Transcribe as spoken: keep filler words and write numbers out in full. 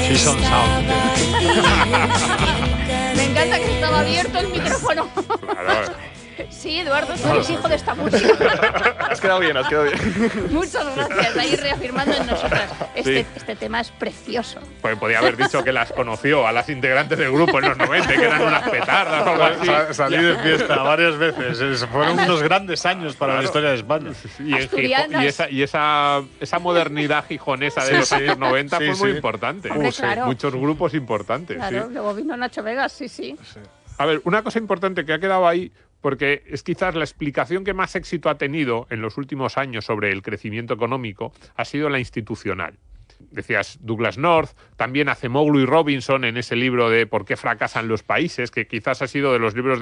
Sí, son sound. Me encanta que estaba abierto el micrófono. Claro. Sí, Eduardo, tú eres hijo de esta música. Has quedado bien, has quedado bien. Muchas gracias, ahí reafirmando en nosotras. Este, Sí. este tema es precioso. Pues podía haber dicho que las conoció a las integrantes del grupo en los noventa, que eran unas petardas o algo así. Sa- Salí de fiesta varias veces. Es- Fueron unos grandes años para Claro. la historia de España. Y, en Asturianas. Gijón- y esa, y esa, esa modernidad gijonesa de Sí, los sí. años noventa Sí, fue muy sí. importante. Hombre, claro. Muchos grupos importantes. Claro, sí. luego vino Nacho Vegas, sí, sí. A ver, una cosa importante que ha quedado ahí, porque es quizás la explicación que más éxito ha tenido en los últimos años sobre el crecimiento económico, ha sido la institucional. Decías Douglas North, también Acemoglu y Robinson en ese libro de ¿Por qué fracasan los países?, que quizás ha sido de los libros